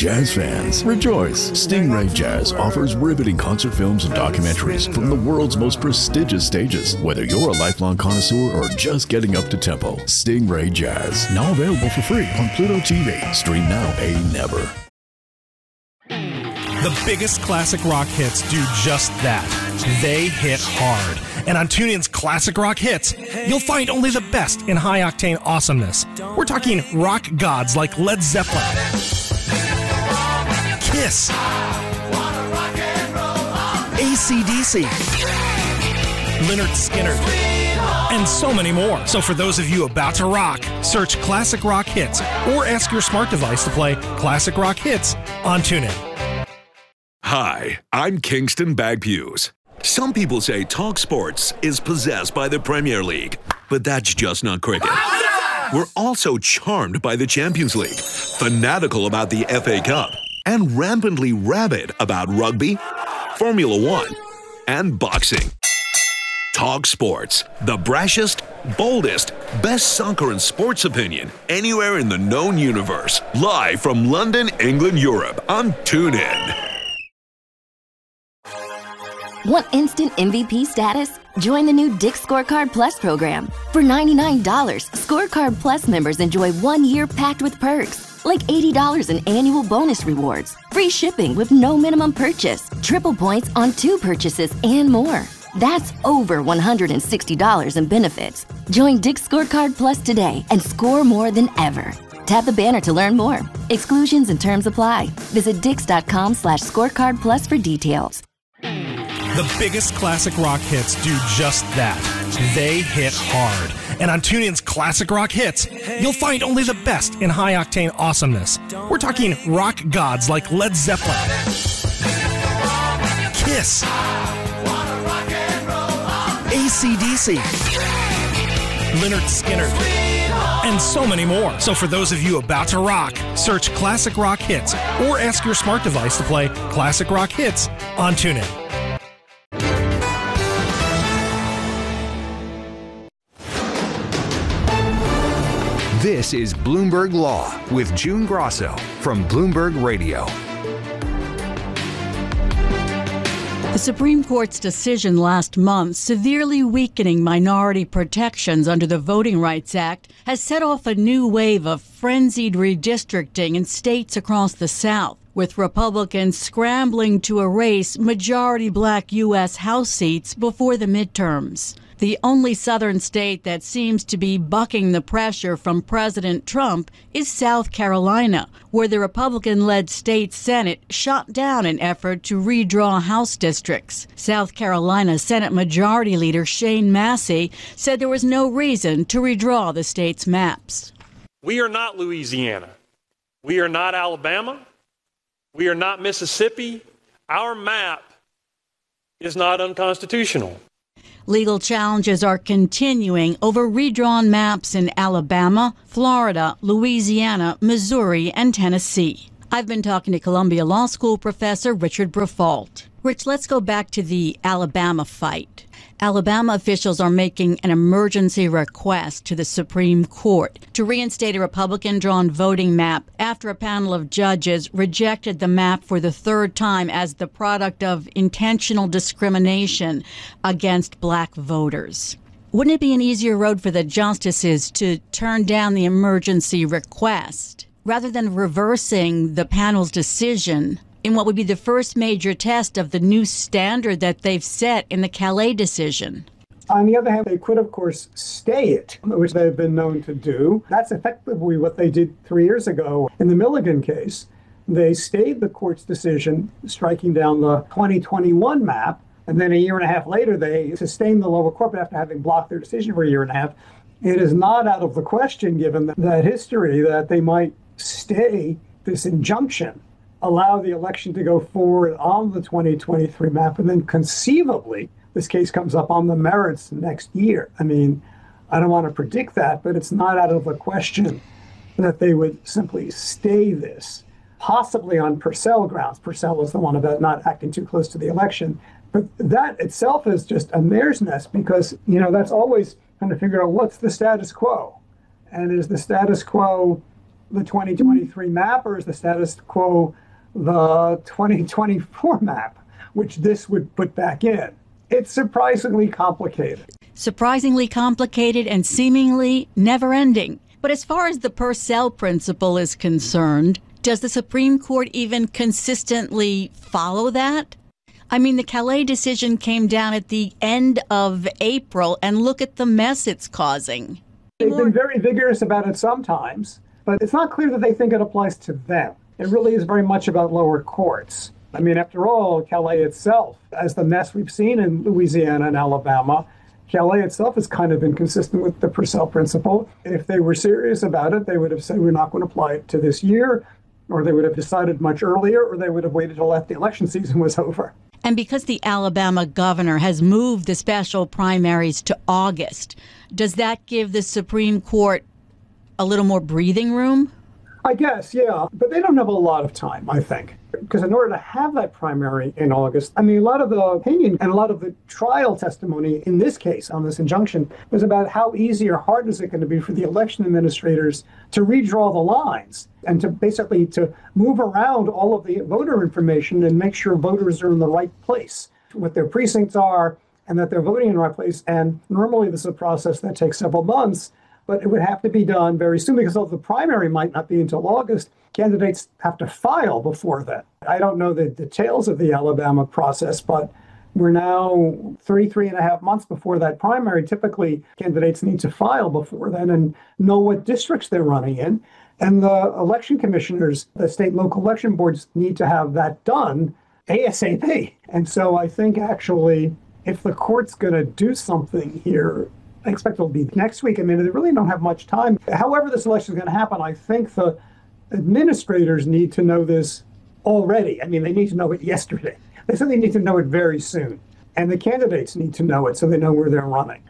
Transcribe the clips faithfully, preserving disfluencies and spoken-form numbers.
Jazz fans, rejoice! Stingray Jazz offers riveting concert films and documentaries from the world's most prestigious stages. Whether you're a lifelong connoisseur or just getting up to tempo, Stingray Jazz, now available for free on Pluto T V. Stream now, pay never. The biggest classic rock hits do just that. They hit hard. And on TuneIn's Classic Rock Hits, you'll find only the best in high-octane awesomeness. We're talking rock gods like Led Zeppelin, Kiss, A C D C, Lynyrd Skynyrd, and so many more. So for those of you about to rock, search Classic Rock Hits or ask your smart device to play Classic Rock Hits on TuneIn. Hi, I'm Kingston Bagpues. Some people say Talk Sports is possessed by the Premier League, but that's just not cricket. We're also charmed by the Champions League, fanatical about the F A Cup, and rampantly rabid about rugby, Formula One, and boxing. Talk Sports, the brashest, boldest, best soccer and sports opinion anywhere in the known universe. Live from London, England, Europe on TuneIn. Want instant M V P status? Join the new Dick's Scorecard Plus program. For ninety-nine dollars, Scorecard Plus members enjoy one year packed with perks, like eighty dollars in annual bonus rewards, free shipping with no minimum purchase, triple points on two purchases, and more. That's over one hundred sixty dollars in benefits. Join Dick's Scorecard Plus today and score more than ever. Tap the banner to learn more. Exclusions and terms apply. Visit dix.com slash scorecard plus for details. The biggest classic rock hits do just that. They hit hard. And on TuneIn's Classic Rock Hits, you'll find only the best in high-octane awesomeness. We're talking rock gods like Led Zeppelin, Kiss, A C D C, Lynyrd Skynyrd, and so many more. So for those of you about to rock, search Classic Rock Hits or ask your smart device to play Classic Rock Hits on TuneIn. This is Bloomberg Law with June Grosso from Bloomberg Radio. The Supreme Court's decision last month severely weakening minority protections under the Voting Rights Act has set off a new wave of frenzied redistricting in states across the South, with Republicans scrambling to erase majority black U S House seats before the midterms. The only southern state that seems to be bucking the pressure from President Trump is South Carolina, where the Republican-led state Senate shot down an effort to redraw House districts. South Carolina Senate Majority Leader Shane Massey said there was no reason to redraw the state's maps. We are not Louisiana. We are not Alabama. We are not Mississippi. Our map is not unconstitutional. Legal challenges are continuing over redrawn maps in Alabama, Florida, Louisiana, Missouri, and Tennessee. I've been talking to Columbia Law School professor Richard Briffault. Rich, let's go back to the Alabama fight. Alabama officials are making an emergency request to the Supreme Court to reinstate a Republican-drawn voting map after a panel of judges rejected the map for the third time as the product of intentional discrimination against black voters. Wouldn't it be an easier road for the justices to turn down the emergency request rather than reversing the panel's decision in what would be the first major test of the new standard that they've set in the Calais decision? On the other hand, they could, of course, stay it, which they've been known to do. That's effectively what they did three years ago. In the Milligan case, they stayed the court's decision, striking down the twenty twenty-one map, and then a year and a half later, they sustained the lower court after having blocked their decision for a year and a half. It is not out of the question, given that history, that they might stay this injunction, allow the election to go forward on the twenty twenty-three map, and then conceivably this case comes up on the merits next year. I mean, I don't want to predict that, but it's not out of the question that they would simply stay this, possibly on Purcell grounds. Purcell is the one about not acting too close to the election. But that itself is just a mare's nest because, you know, that's always trying to figure out what's the status quo. And is the status quo the twenty twenty-three map, or is the status quo the twenty twenty-four map, which this would put back in? It's surprisingly complicated. Surprisingly complicated and seemingly never-ending. But as far as the Purcell principle is concerned, does the Supreme Court even consistently follow that? I mean, the Calais decision came down at the end of April, and look at the mess it's causing. They've been very vigorous about it sometimes, but it's not clear that they think it applies to them. It really is very much about lower courts. I mean, after all, Calais itself, as the mess we've seen in Louisiana and Alabama, Calais itself is kind of inconsistent with the Purcell principle. If they were serious about it, they would have said, we're not going to apply it to this year, or they would have decided much earlier, or they would have waited till after the election season was over. And because the Alabama governor has moved the special primaries to August, does that give the Supreme Court a little more breathing room? I guess, yeah. But they don't have a lot of time, I think. Because in order to have that primary in August, I mean, a lot of the opinion and a lot of the trial testimony in this case on this injunction was about how easy or hard is it going to be for the election administrators to redraw the lines and to basically to move around all of the voter information and make sure voters are in the right place, what their precincts are, and that they're voting in the right place. And normally this is a process that takes several months, but it would have to be done very soon because although the primary might not be until August, candidates have to file before that. I don't know the details of the Alabama process, but we're now three, three and a half months before that primary. Typically, candidates need to file before then and know what districts they're running in. And the election commissioners, the state and local election boards need to have that done ASAP. And so I think actually, if the court's going to do something here, I expect it'll be next week. I mean, they really don't have much time. However this election is going to happen, I think the administrators need to know this already. I mean, they need to know it yesterday. They certainly need to know it very soon. And the candidates need to know it so they know where they're running.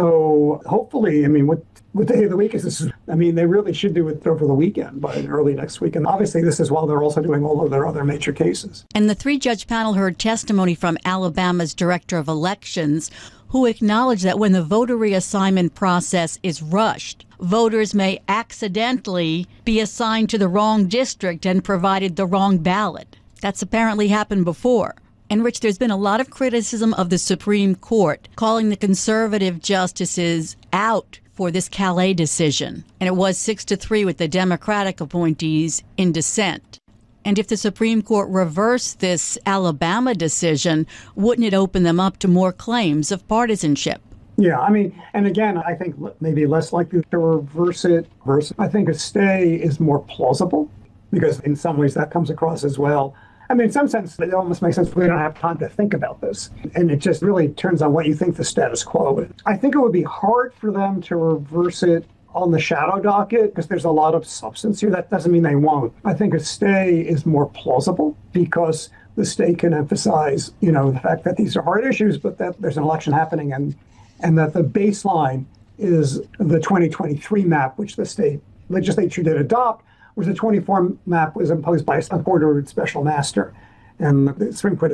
So hopefully, I mean, what, what day of the week is this? I mean, they really should do it over the weekend, by early next week. And obviously, this is while they're also doing all of their other major cases. And the three-judge panel heard testimony from Alabama's director of elections, who acknowledged that when the voter reassignment process is rushed, voters may accidentally be assigned to the wrong district and provided the wrong ballot. That's apparently happened before. And Rich, there's been a lot of criticism of the Supreme Court, calling the conservative justices out for this Calais decision. And it was six to three with the Democratic appointees in dissent. And if the Supreme Court reversed this Alabama decision, wouldn't it open them up to more claims of partisanship? Yeah, I mean, and again, I think maybe less likely to reverse it. Reverse it. I think a stay is more plausible because in some ways that comes across as well. I mean, in some sense, it almost makes sense we don't have time to think about this. And it just really turns on what you think the status quo is. I think it would be hard for them to reverse it on the shadow docket because there's a lot of substance here. That doesn't mean they won't. I think a stay is more plausible because the state can emphasize, you know, the fact that these are hard issues, but that there's an election happening and and that the baseline is the twenty twenty-three map, which the state legislature did adopt, whereas the twenty-four map was imposed by a court-ordered special master. And the Supreme Court